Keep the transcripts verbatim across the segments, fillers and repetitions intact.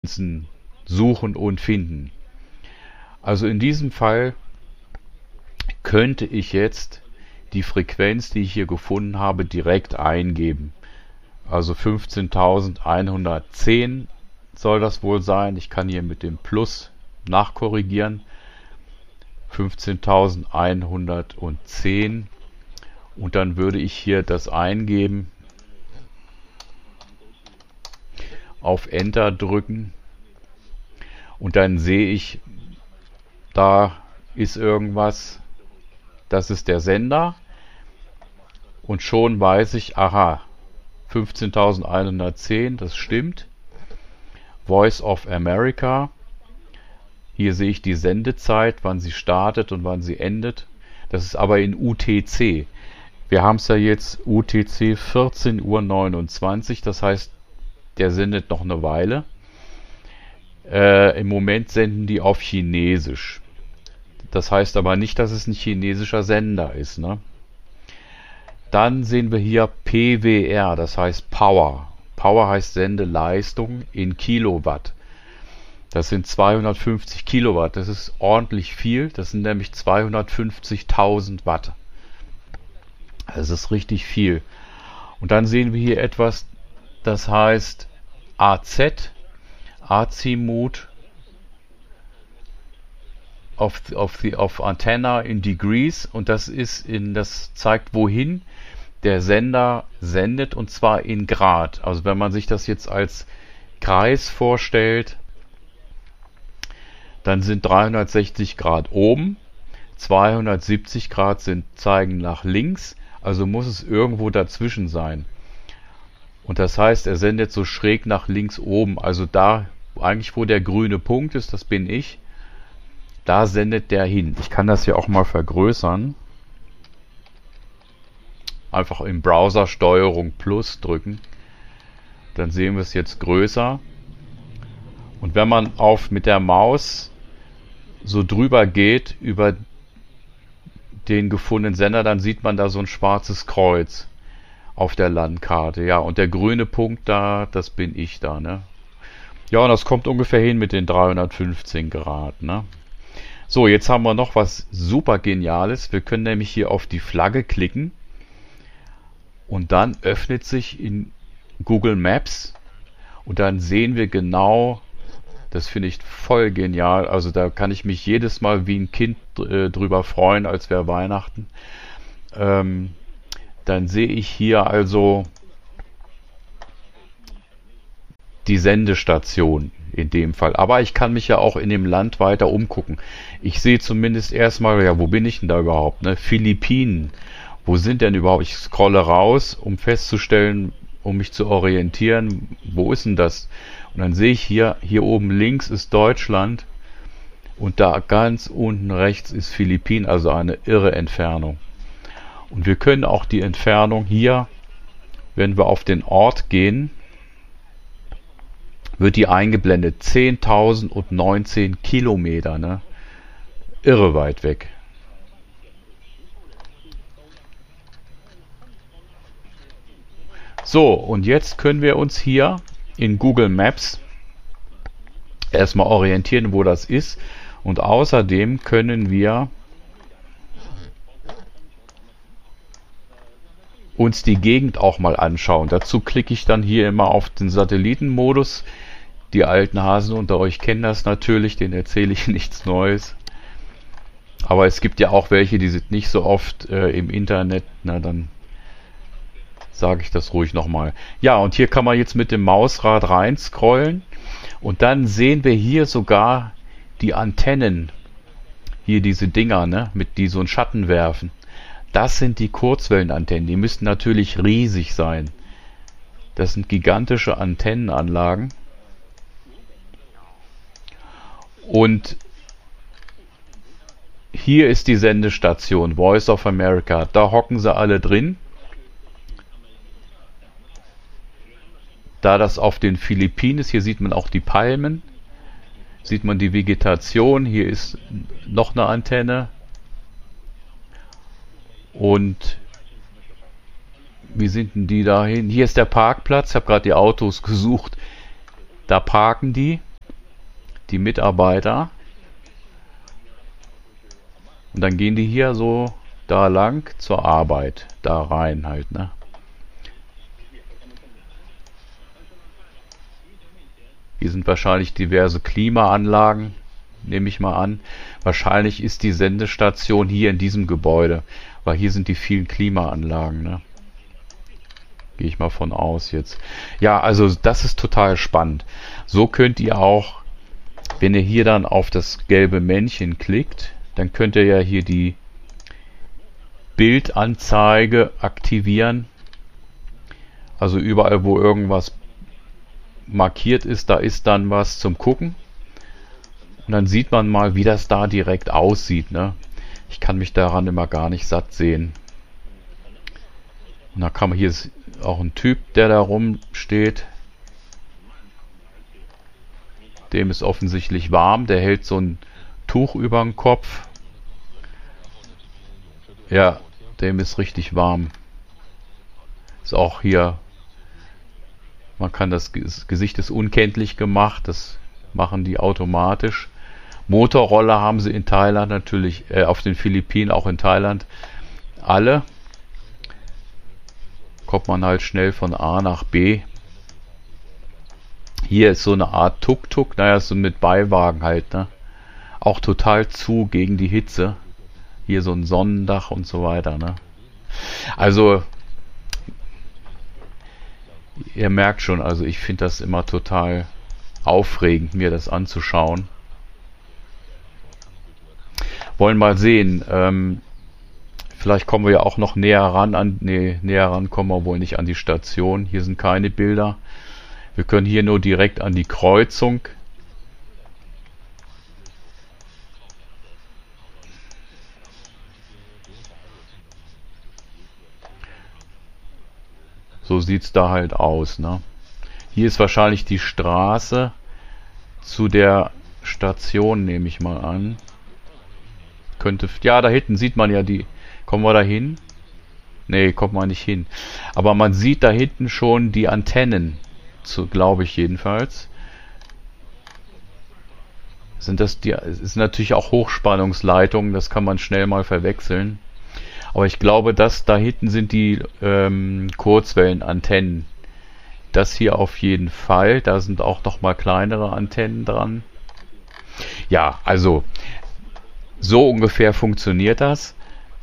suchen und finden. Also in diesem Fall könnte ich jetzt die Frequenz, die ich hier gefunden habe, direkt eingeben. Also fünfzehntausendeinhundertzehn soll das wohl sein. Ich kann hier mit dem Plus nachkorrigieren. fünfzehntausendeinhundertzehn, und dann würde ich hier das eingeben, auf Enter drücken, und dann sehe ich, da ist irgendwas, das ist der Sender, und schon weiß ich, aha, fünfzehntausendeinhundertzehn, das stimmt. Voice of America. Hier sehe ich die Sendezeit, wann sie startet und wann sie endet. Das ist aber in U T C. Wir haben es ja jetzt U T C vierzehn Uhr neunundzwanzig, das heißt, der sendet noch eine Weile. Äh, Im Moment senden die auf Chinesisch. Das heißt aber nicht, dass es ein chinesischer Sender ist, ne? Dann sehen wir hier P W R, das heißt Power. Power heißt Sendeleistung in Kilowatt. Das sind zweihundertfünfzig Kilowatt. Das ist ordentlich viel. Das sind nämlich zweihundertfünfzigtausend Watt. Das ist richtig viel. Und dann sehen wir hier etwas, das heißt A Z, Azimut of, of, the, of Antenna in Degrees. Und das ist in, das zeigt, wohin der Sender sendet, und zwar in Grad. Also wenn man sich das jetzt als Kreis vorstellt, dann sind dreihundertsechzig Grad oben, zweihundertsiebzig Grad sind, zeigen nach links, also muss es irgendwo dazwischen sein. Und das heißt, er sendet so schräg nach links oben, also da eigentlich, wo der grüne Punkt ist, das bin ich, da sendet der hin. Ich kann das hier auch mal vergrößern. Einfach im Browser Steuerung Plus drücken. Dann sehen wir es jetzt größer. Und wenn man auf mit der Maus so drüber geht über den gefundenen Sender, dann sieht man da so ein schwarzes Kreuz auf der Landkarte. Ja, und der grüne Punkt da, das bin ich da, ne? Ja, und das kommt ungefähr hin mit den dreihundertfünfzehn Grad, ne? So, jetzt haben wir noch was super Geniales. Wir können nämlich hier auf die Flagge klicken. Und dann öffnet sich in Google Maps, und dann sehen wir genau, das finde ich voll genial, also da kann ich mich jedes Mal wie ein Kind äh, drüber freuen, als wäre Weihnachten. Ähm, dann sehe ich hier also die Sendestation in dem Fall. Aber ich kann mich ja auch in dem Land weiter umgucken. Ich sehe zumindest erstmal, ja, wo bin ich denn da überhaupt? Ne? Philippinen. Wo sind denn überhaupt? Ich scrolle raus, um festzustellen, um mich zu orientieren, wo ist denn das? Und dann sehe ich hier, hier oben links ist Deutschland, und da ganz unten rechts ist Philippinen, also eine irre Entfernung. Und wir können auch die Entfernung hier, wenn wir auf den Ort gehen, wird die eingeblendet. zehntausendneunzehn Kilometer, ne? Irre weit weg. So, und jetzt können wir uns hier in Google Maps erstmal orientieren, wo das ist. Und außerdem können wir uns die Gegend auch mal anschauen. Dazu klicke ich dann hier immer auf den Satellitenmodus. Die alten Hasen unter euch kennen das natürlich, denen erzähle ich nichts Neues. Aber es gibt ja auch welche, die sind nicht so oft äh, im Internet. Na, dann sage ich das ruhig nochmal. Ja, und hier kann man jetzt mit dem Mausrad rein scrollen, und dann sehen wir hier sogar die Antennen. Hier diese Dinger, ne, mit die so einen Schatten werfen. Das sind die Kurzwellenantennen. Die müssten natürlich riesig sein. Das sind gigantische Antennenanlagen. Und hier ist die Sendestation Voice of America. Da hocken sie alle drin. Da das auf den Philippinen ist, hier sieht man auch die Palmen, sieht man die Vegetation, hier ist noch eine Antenne, und wie sind denn die dahin? Hier ist der Parkplatz, ich habe gerade die Autos gesucht, da parken die, die Mitarbeiter. Und dann gehen die hier so da lang zur Arbeit, da rein halt, ne? Hier sind wahrscheinlich diverse Klimaanlagen, nehme ich mal an. Wahrscheinlich ist die Sendestation hier in diesem Gebäude, weil hier sind die vielen Klimaanlagen, ne? Gehe ich mal von aus jetzt. Ja, also das ist total spannend. So könnt ihr auch, wenn ihr hier dann auf das gelbe Männchen klickt, dann könnt ihr ja hier die Bildanzeige aktivieren. Also überall, wo irgendwas markiert ist, da ist dann was zum Gucken. Und dann sieht man mal, wie das da direkt aussieht, ne? Ich kann mich daran immer gar nicht satt sehen. Und da kann man, hier ist auch ein Typ, der da rumsteht. Dem ist offensichtlich warm. Der hält so ein Tuch über den Kopf. Ja, dem ist richtig warm. Ist auch hier, man kann das Gesicht ist unkenntlich gemacht. Das machen die automatisch. Motorroller haben sie in Thailand natürlich, äh, auf den Philippinen, auch in Thailand, alle. Kommt man halt schnell von A nach B. Hier ist so eine Art Tuk-Tuk, naja, so mit Beiwagen halt, ne? Auch total zu gegen die Hitze. Hier so ein Sonnendach und so weiter, ne? Also, ihr merkt schon, also ich finde das immer total aufregend, mir das anzuschauen. Wollen mal sehen, ähm, vielleicht kommen wir ja auch noch näher ran an, nee, näher ran kommen wir wohl nicht an die Station. Hier sind keine Bilder. Wir können hier nur direkt an die Kreuzung. So sieht es da halt aus, ne? Hier ist wahrscheinlich die Straße zu der Station, nehme ich mal an. Könnte, ja, da hinten sieht man ja die. Kommen wir da hin? Nee, kommt man nicht hin. Aber man sieht da hinten schon die Antennen, glaube ich jedenfalls. Sind das die, es ist natürlich auch Hochspannungsleitungen, das kann man schnell mal verwechseln. Aber ich glaube, dass da hinten sind die ähm, Kurzwellenantennen. Das hier auf jeden Fall. Da sind auch noch mal kleinere Antennen dran. Ja, also so ungefähr funktioniert das.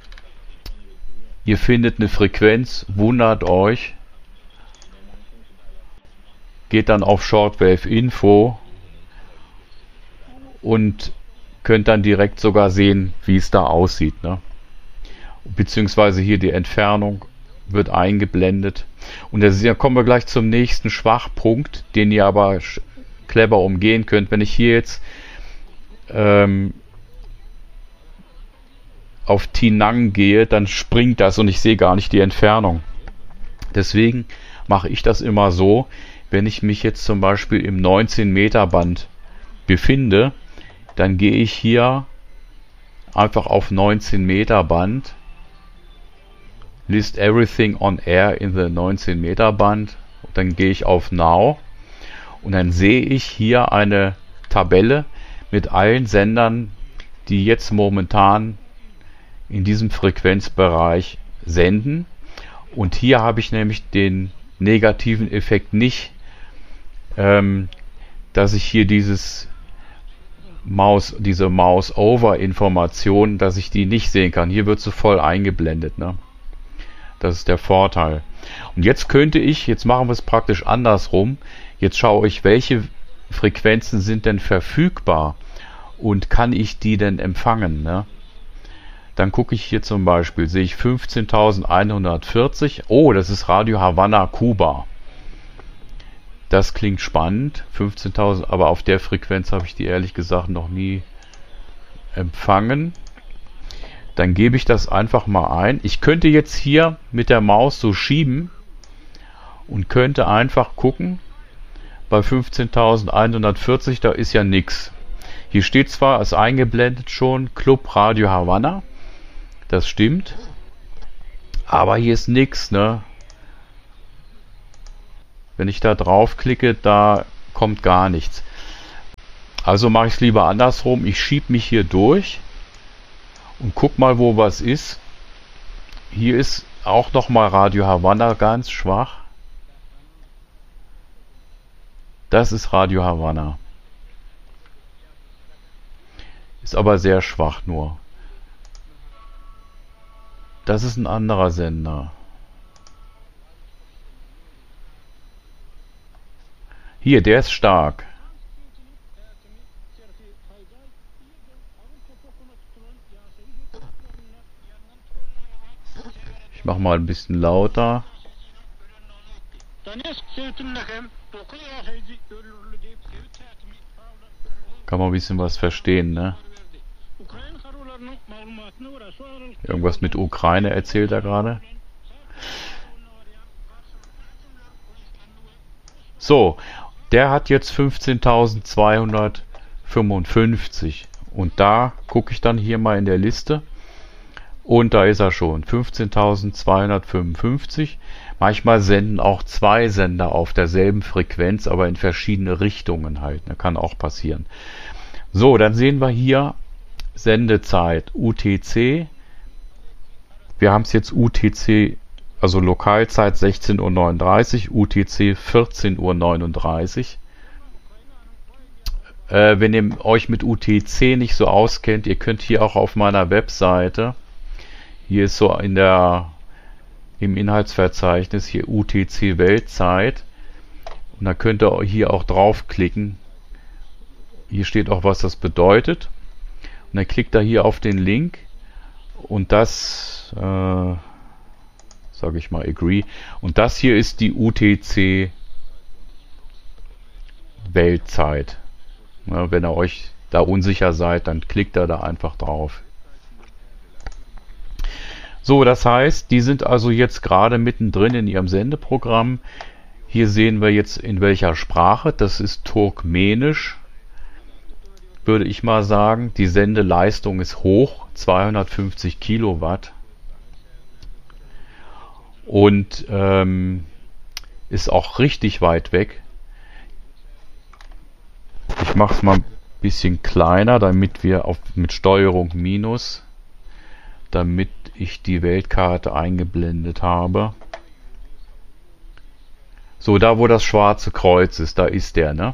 Ihr findet eine Frequenz, wundert euch. Geht dann auf Shortwave Info und könnt dann direkt sogar sehen, wie es da aussieht, ne? Beziehungsweise hier die Entfernung wird eingeblendet. Und da kommen wir gleich zum nächsten Schwachpunkt, den ihr aber clever umgehen könnt. Wenn ich hier jetzt ähm, auf Tinang gehe, dann springt das und ich sehe gar nicht die Entfernung. Deswegen mache ich das immer so, wenn ich mich jetzt zum Beispiel im neunzehn Meter Band befinde, dann gehe ich hier einfach auf neunzehn Meter Band, list everything on air in the neunzehn Meter Band, und dann gehe ich auf Now und dann sehe ich hier eine Tabelle mit allen Sendern, die jetzt momentan in diesem Frequenzbereich senden. Und hier habe ich nämlich den negativen Effekt nicht, ähm, dass ich hier dieses Maus, diese Mouse-Over-Information, dass ich die nicht sehen kann. Hier wird sie voll eingeblendet, ne? Das ist der Vorteil. Und jetzt könnte ich, jetzt machen wir es praktisch andersrum. Jetzt schaue ich, welche Frequenzen sind denn verfügbar und kann ich die denn empfangen, ne? Dann gucke ich hier zum Beispiel, sehe ich fünfzehntausendeinhundertvierzig. Oh, das ist Radio Havanna, Kuba. Das klingt spannend. fünfzehntausend, aber auf der Frequenz habe ich die ehrlich gesagt noch nie empfangen. Dann gebe ich das einfach mal ein. Ich könnte jetzt hier mit der Maus so schieben und könnte einfach gucken. Bei fünfzehntausendeinhundertvierzig, da ist ja nichts. Hier steht zwar, ist eingeblendet schon, Club Radio Havanna. Das stimmt. Aber hier ist nichts, ne? Wenn ich da draufklicke, da kommt gar nichts. Also mache ich es lieber andersrum. Ich schiebe mich hier durch und guck mal, wo was ist. Hier ist auch nochmal Radio Havanna ganz schwach. Das ist Radio Havanna. Ist aber sehr schwach nur. Das ist ein anderer Sender. Hier, der ist stark. Ich mache mal ein bisschen lauter. Kann man ein bisschen was verstehen, ne? Irgendwas mit Ukraine erzählt er gerade. So, der hat jetzt fünfzehntausendzweihundertfünfundfünfzig. Und da gucke ich dann hier mal in der Liste. Und da ist er schon, fünfzehntausendzweihundertfünfundfünfzig. Manchmal senden auch zwei Sender auf derselben Frequenz, aber in verschiedene Richtungen halt. Das kann auch passieren. So, dann sehen wir hier Sendezeit U T C. Wir haben es jetzt U T C, also Lokalzeit sechzehn Uhr neununddreißig, U T C vierzehn Uhr neununddreißig. Äh, wenn ihr euch mit U T C nicht so auskennt, ihr könnt hier auch auf meiner Webseite, hier ist so in der im Inhaltsverzeichnis hier U T C Weltzeit, und da könnt ihr hier auch draufklicken. Hier steht auch, was das bedeutet. Und dann klickt ihr hier auf den Link und das, äh, sage ich mal, agree. Und das hier ist die U T C Weltzeit. Ja, wenn ihr euch da unsicher seid, dann klickt ihr da einfach drauf. So, das heißt, die sind also jetzt gerade mittendrin in ihrem Sendeprogramm. Hier sehen wir jetzt in welcher Sprache. Das ist Turkmenisch, würde ich mal sagen. Die Sendeleistung ist hoch, zweihundertfünfzig Kilowatt. Und ähm, ist auch richtig weit weg. Ich mache es mal ein bisschen kleiner, damit wir auf, mit Steuerung Minus, damit ich die Weltkarte eingeblendet habe. So, da wo das schwarze Kreuz ist, da ist der, ne?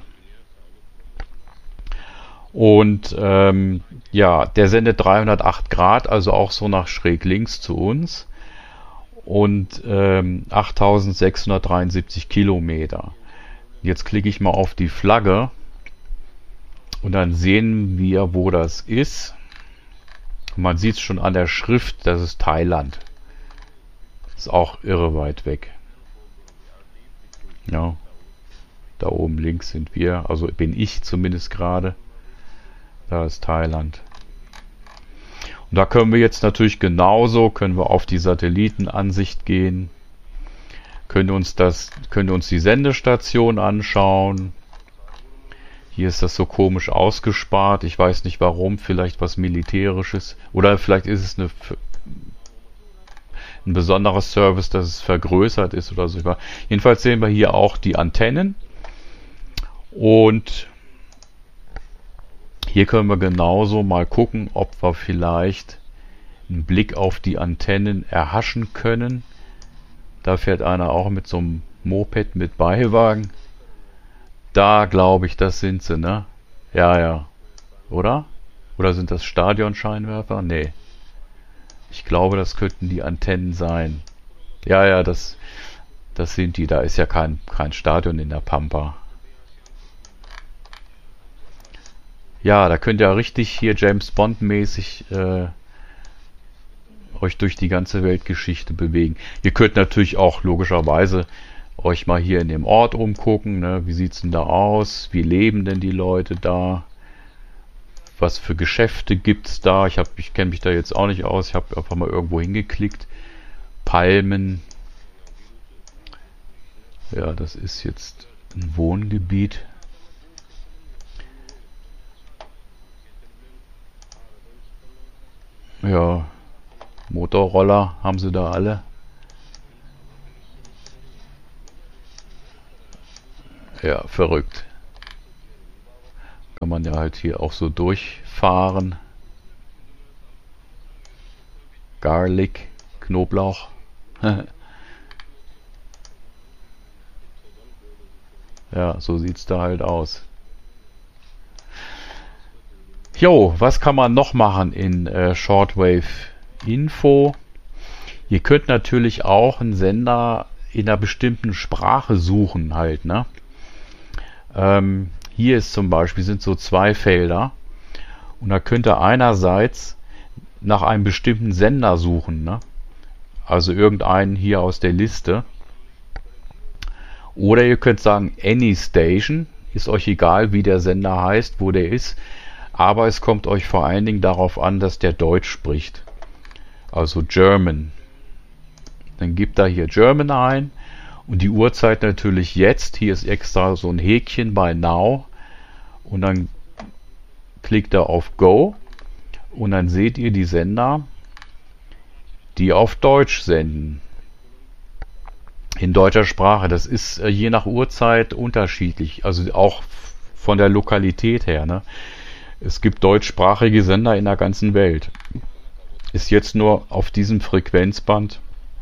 Und ähm, ja, der sendet dreihundertacht Grad, also auch so nach schräg links zu uns. Und ähm, achttausendsechshundertdreiundsiebzig Kilometer. Jetzt klicke ich mal auf die Flagge und dann sehen wir, wo das ist. Man sieht es schon an der Schrift, das ist Thailand. Ist auch irre weit weg. Ja, da oben links sind wir, also bin ich zumindest gerade. Da ist Thailand. Und da können wir jetzt natürlich genauso, können wir auf die Satellitenansicht gehen, können uns das, können uns die Sendestation anschauen. Hier ist das so komisch ausgespart. Ich weiß nicht warum. Vielleicht was Militärisches. Oder vielleicht ist es eine, ein besonderer Service, dass es vergrößert ist oder so. Jedenfalls sehen wir hier auch die Antennen. Und hier können wir genauso mal gucken, ob wir vielleicht einen Blick auf die Antennen erhaschen können. Da fährt einer auch mit so einem Moped mit Beiwagen. Da glaube ich, das sind sie, ne? Ja, ja. Oder? Oder sind das Stadionscheinwerfer? Nee. Ich glaube, das könnten die Antennen sein. Ja, ja, das, das sind die. Da ist ja kein, kein Stadion in der Pampa. Ja, da könnt ihr richtig hier James Bond mäßig äh, euch durch die ganze Weltgeschichte bewegen. Ihr könnt natürlich auch logischerweise euch mal hier in dem Ort umgucken, ne? Wie sieht's denn da aus? Wie leben denn die Leute da? Was für Geschäfte gibt's da? Ich, hab, ich kenne mich da jetzt auch nicht aus. Ich habe einfach mal irgendwo hingeklickt. Palmen. Ja, das ist jetzt ein Wohngebiet. Ja, Motorroller haben sie da alle. Ja, verrückt. Kann man ja halt hier auch so durchfahren. Garlic, Knoblauch. Ja, so sieht's da halt aus. Jo, was kann man noch machen in äh, Shortwave Info? Ihr könnt natürlich auch einen Sender in einer bestimmten Sprache suchen halt, ne? Ähm, hier ist zum Beispiel, sind so zwei Felder und da könnt ihr einerseits nach einem bestimmten Sender suchen, ne? Also irgendeinen hier aus der Liste. Oder ihr könnt sagen Any Station, ist euch egal, wie der Sender heißt, wo der ist, aber es kommt euch vor allen Dingen darauf an, dass der Deutsch spricht. Also German. Dann gebt da hier German ein und die Uhrzeit natürlich jetzt. Hier ist extra so ein Häkchen bei Now und dann klickt ihr auf Go und dann seht ihr die Sender, die auf Deutsch senden. In deutscher Sprache. Das ist äh, je nach Uhrzeit unterschiedlich, also auch von der Lokalität her, ne? Es gibt deutschsprachige Sender in der ganzen Welt. Ist jetzt nur auf diesem Frequenzband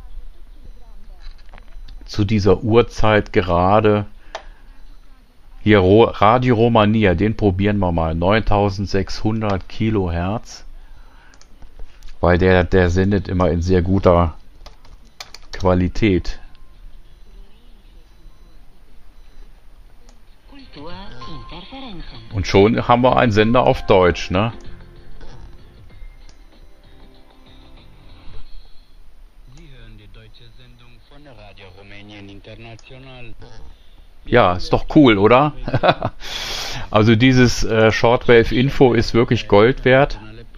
zu dieser Uhrzeit gerade hier Ro- Radio Romania, den probieren wir mal, neuntausendsechshundert Kilohertz, weil der, der sendet immer in sehr guter Qualität. Und schon haben wir einen Sender auf Deutsch, ne? Sie hören die deutsche Sendung von Radio Rumänien International. Ja, ist doch cool, oder? Also dieses äh, Shortwave Info ist wirklich Gold wert.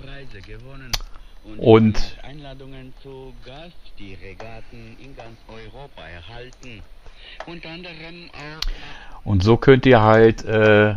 Und Einladungen zu Gast, die Regatten in ganz Europa erhalten. Unter anderem auch. Und so könnt ihr halt äh,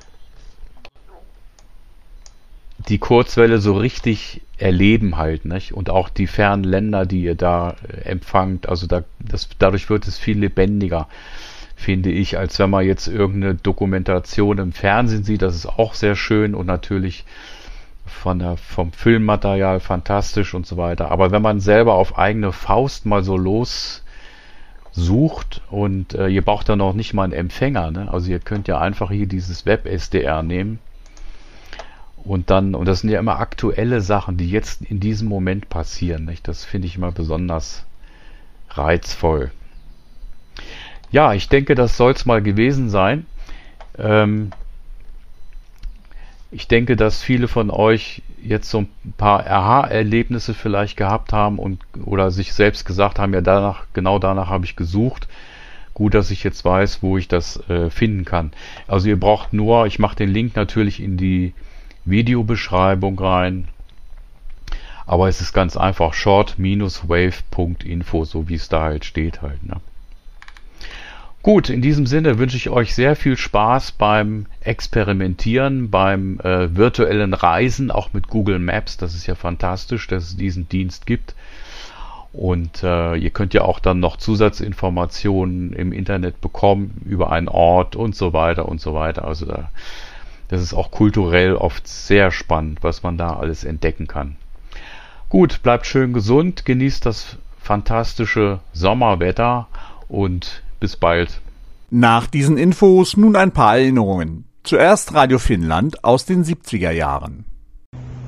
die Kurzwelle so richtig erleben halt, nicht? Und auch die fernen Länder, die ihr da äh, empfangt, also da, das, dadurch wird es viel lebendiger, finde ich, als wenn man jetzt irgendeine Dokumentation im Fernsehen sieht. Das ist auch sehr schön und natürlich von der, vom Filmmaterial fantastisch und so weiter. Aber wenn man selber auf eigene Faust mal so los sucht und äh, ihr braucht dann auch nicht mal einen Empfänger, ne? Also ihr könnt ja einfach hier dieses Web-S D R nehmen und dann, und das sind ja immer aktuelle Sachen, die jetzt in diesem Moment passieren, nicht? Das finde ich immer besonders reizvoll. Ja, ich denke, das soll es mal gewesen sein. Ähm, ich denke, dass viele von euch jetzt so ein paar Aha-Erlebnisse vielleicht gehabt haben und oder sich selbst gesagt haben, ja, danach, genau danach habe ich gesucht. Gut, dass ich jetzt weiß, wo ich das äh, finden kann. Also ihr braucht nur, ich mache den Link natürlich in die Videobeschreibung rein. Aber es ist ganz einfach short Bindestrich wave Punkt info, so wie es da halt steht halt, ne? Gut, in diesem Sinne wünsche ich euch sehr viel Spaß beim Experimentieren, beim äh, virtuellen Reisen, auch mit Google Maps. Das ist ja fantastisch, dass es diesen Dienst gibt. Und äh, ihr könnt ja auch dann noch Zusatzinformationen im Internet bekommen über einen Ort und so weiter und so weiter. Also da, das ist auch kulturell oft sehr spannend, was man da alles entdecken kann. Gut, bleibt schön gesund, genießt das fantastische Sommerwetter und bis bald. Nach diesen Infos nun ein paar Erinnerungen. Zuerst Radio Finnland aus den siebziger Jahren.